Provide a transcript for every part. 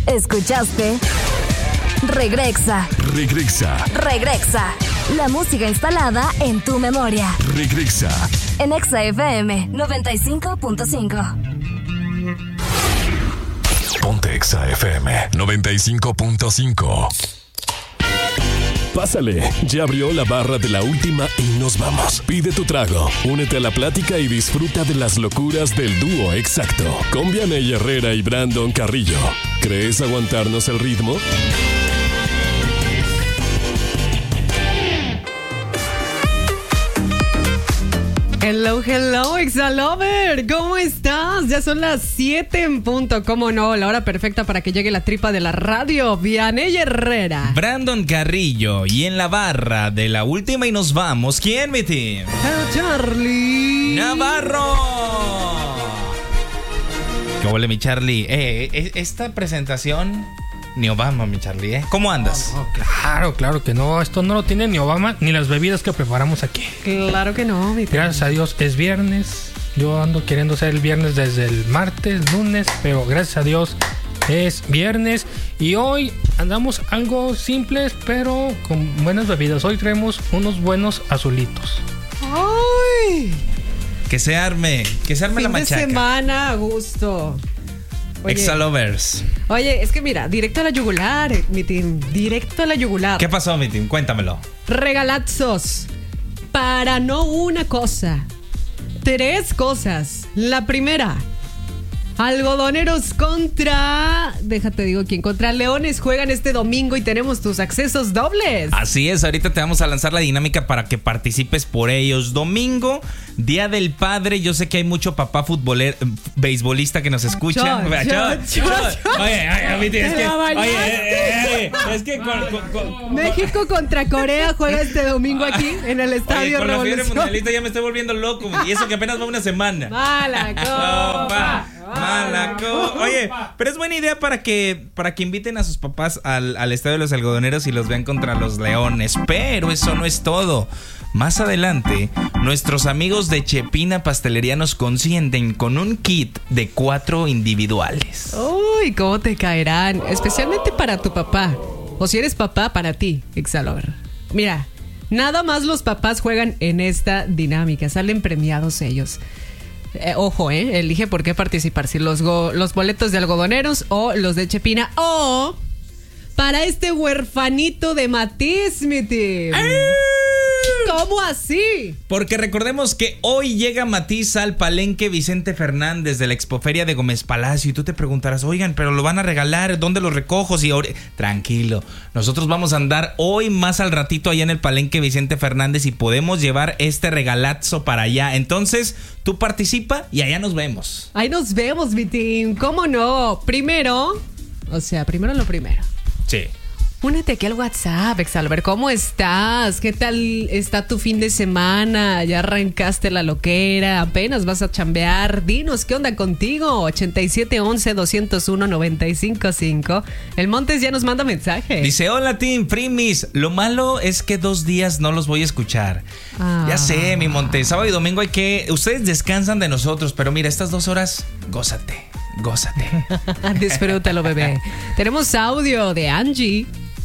Escuchaste Regresa. La música instalada en tu memoria. Regresa. En Exa FM 95.5. Ponte Exa FM 95.5. Pásale, ya abrió la barra de la última y nos vamos. Pide tu trago, únete a la plática y disfruta de las locuras del dúo exacto. Con Vianey Herrera y Brandon Carrillo. ¿Crees aguantarnos el ritmo? Hello, Exalover, ¿cómo estás? Ya son las 7 en punto, ¿cómo no? La hora perfecta para que llegue la tripa de la radio. Vianey Herrera, Brandon Carrillo, y en la barra de la última y nos vamos, ¿quién, mi team? Charlie Navarro. ¿Qué huele, mi Charlie? Esta presentación, ni Obama, mi Charlie, ¿eh? ¿Cómo andas? No, claro que no. Esto no lo tiene ni Obama ni las bebidas que preparamos aquí. Claro que no, mi tío. Gracias a Dios es viernes. Yo ando queriendo ser el viernes desde el martes, lunes, pero gracias a Dios es viernes. Y hoy andamos algo simples, pero con buenas bebidas. Hoy traemos unos buenos azulitos. ¡Ay! Que se arme la machaca. Fin de semana, a gusto. Exalovers. Oye, es que mira, directo a la yugular, mi team. Directo a la yugular. ¿Qué pasó, mi team? Cuéntamelo. Regalazos. Para no una cosa. 3 cosas. La primera. Algodoneros contra... Déjate digo quién. Contra Leones juegan este domingo y tenemos tus accesos dobles. Así es, ahorita te vamos a lanzar la dinámica para que participes por ellos. Domingo, Día del Padre. Yo sé que hay mucho papá futbolero, beisbolista que nos escucha. Es que México contra Corea juega este domingo aquí en el Estadio con la fiebre Revolución. mundialista ya me estoy volviendo loco. Y eso que apenas va una semana. Mala copa. Oye, pero es buena idea para que inviten a sus papás al Estadio de los Algodoneros y los vean contra los Leones. Pero eso no es todo. Más adelante, nuestros amigos de Chepina Pastelería nos consienten con un kit de 4 individuales. Uy, cómo te caerán. Especialmente para tu papá. O si eres papá, para ti, Exalover. Mira, nada más los papás juegan en esta dinámica. Salen premiados ellos. Ojo, elige por qué participar. Si los boletos de Algodoneros o los de Chepina. O para este huerfanito de Matiz, mi team. ¿Cómo así? Porque recordemos que hoy llega Matiz al Palenque Vicente Fernández de la Expoferia de Gómez Palacio. Y tú te preguntarás, oigan, pero lo van a regalar, ¿dónde lo recojo? Tranquilo, nosotros vamos a andar hoy más al ratito allá en el Palenque Vicente Fernández y podemos llevar este regalazo para allá. Entonces, tú participa y allá nos vemos. Ahí nos vemos, mi team. ¿Cómo no? Primero lo primero. Sí. Únete aquí al WhatsApp, Exalover. ¿Cómo estás? ¿Qué tal está tu fin de semana? ¿Ya arrancaste la loquera? ¿Apenas vas a chambear? Dinos, ¿qué onda contigo? 8711-201-955. El Montes ya nos manda mensaje. Dice, hola team, primis. Lo malo es que 2 días no los voy a escuchar. Ya sé, mi Montes. Sábado y domingo ustedes descansan de nosotros, pero mira, estas 2 horas, gózate. Disfrútalo, bebé. Tenemos audio de Angie.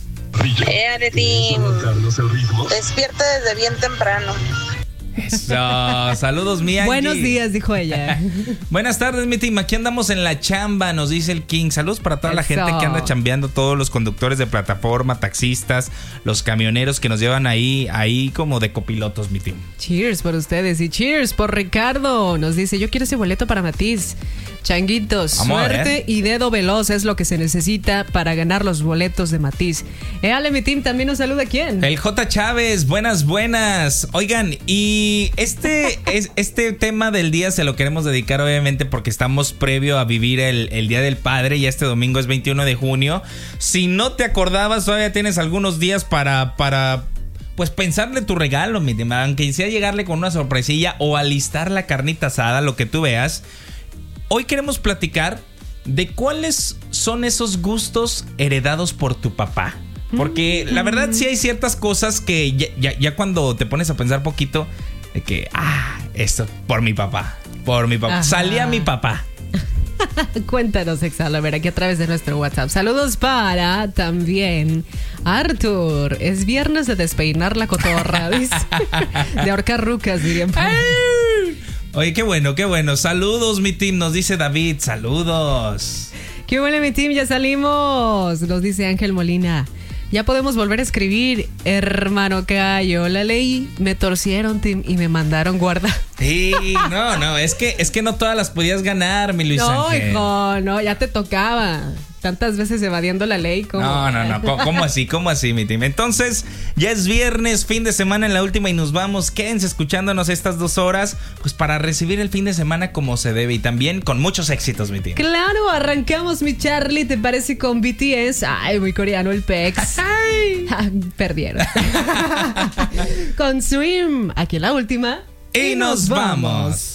Despierta desde bien temprano. Eso, saludos, mi Angie. Buenos días, dijo ella. Buenas tardes, mi team. Aquí andamos en la chamba, nos dice el King. Saludos para toda la gente que anda chambeando, todos los conductores de plataforma, taxistas, los camioneros que nos llevan ahí como de copilotos, mi team. Cheers por ustedes y cheers por Ricardo. Nos dice, yo quiero ese boleto para Matiz. Changuitos, suerte y dedo veloz es lo que se necesita para ganar los boletos de Matiz. Ale, mi team, también nos saluda ¿quién? El J. Chávez, buenas. Oigan, y este tema del día se lo queremos dedicar obviamente porque estamos previo a vivir el Día del Padre. Ya este domingo es 21 de junio. Si no te acordabas, todavía tienes algunos días para pues pensarle tu regalo, mi team. Aunque sea llegarle con una sorpresilla o alistar la carnita asada, lo que tú veas. Hoy queremos platicar de cuáles son esos gustos heredados por tu papá. Porque la verdad sí hay ciertas cosas que ya cuando te pones a pensar poquito, de que, esto por mi papá. Salía mi papá. Cuéntanos, Exalover, aquí a través de nuestro WhatsApp. Saludos para también Arthur. Es viernes de despeinar la cotorra, dice. De ahorcar rucas, dirían. Oye, qué bueno, qué bueno. Saludos, mi team, nos dice David. Saludos. Qué bueno, mi team, ya salimos. Nos dice Ángel Molina. Ya podemos volver a escribir. Hermano Cayo, la ley me torcieron, team, y me mandaron guardar. Sí, no, es que no todas las podías ganar, mi Luis Ángel. No, hijo, no, ya te tocaba. Tantas veces evadiendo la ley. ¿Cómo? No. ¿Cómo así, mi team? Entonces, ya es viernes, fin de semana en la última y nos vamos. Quédense escuchándonos estas 2 horas, pues para recibir el fin de semana como se debe y también con muchos éxitos, mi team. Claro, arrancamos, mi Charlie, ¿te parece con BTS? Ay, muy coreano el Pex. Perdieron. Con Swim, aquí en la última. Y nos vamos.